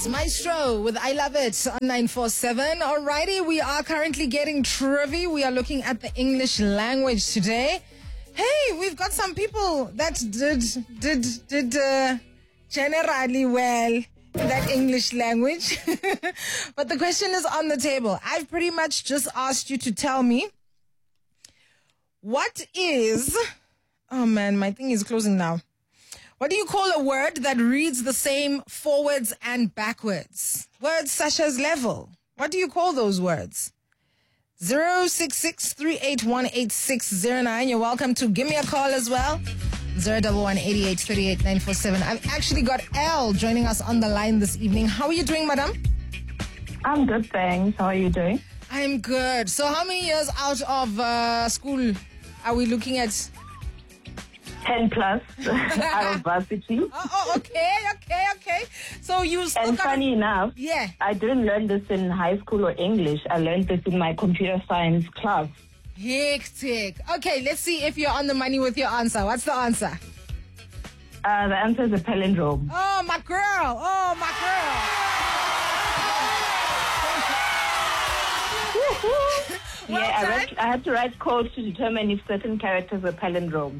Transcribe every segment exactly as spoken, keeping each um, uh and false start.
is Maestro with I Love It on nine four seven. Alrighty, we are currently getting trivia. We are looking at the English language today. Hey, we've got some people that did did did uh, generally well in that English language. But the question is on the table. I've pretty much just asked you to tell me what is... Oh man, my thing is closing now. What do you call a word that reads the same forwards and backwards? Words such as level. What do you call those words? zero six six three eight one eight six zero nine. You're welcome to give me a call as well. zero one one eight eight three eight nine four seven. I've actually got Elle joining us on the line this evening. How are you doing, madam? I'm good, thanks. How are you doing? I'm good. So how many years out of uh, school are we looking at? ten plus out of varsity. Oh, oh, okay, okay, okay. So you still And got... funny enough, Yeah. I didn't learn this in high school or English. I learned this in my computer science class. Hectic. Okay, let's see if you're on the money with your answer. What's the answer? Uh, the answer is a palindrome. Oh, my girl. Oh, my girl. Well yeah, I, done. read, I had to write codes to determine if certain characters were palindromes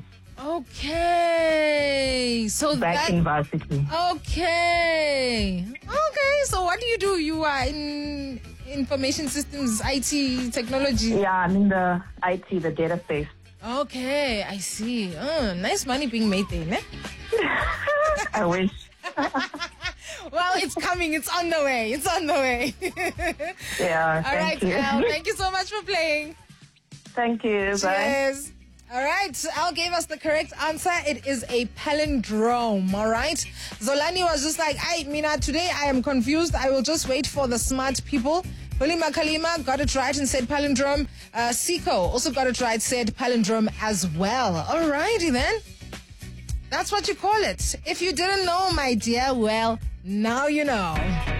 Okay. So back that... in varsity. Okay. Okay. So what do you do? You are in information systems, I T, technology. Yeah, I'm in the I T, the database. Okay, I see. Oh, nice money being made there, ne? I wish. Well, it's coming. It's on the way. It's on the way. Yeah, All thank right, you. Elle. Thank you so much for playing. Thank you. Bye. Cheers. All right, so Elle gave us the correct answer. It is a palindrome, all right? Zolani was just like, I, Mina, today I am confused. I will just wait for the smart people. Hulima Kalima got it right and said palindrome. Uh, Siko also got it right, said palindrome as well. All righty then. That's what you call it. If you didn't know, my dear, well, now you know.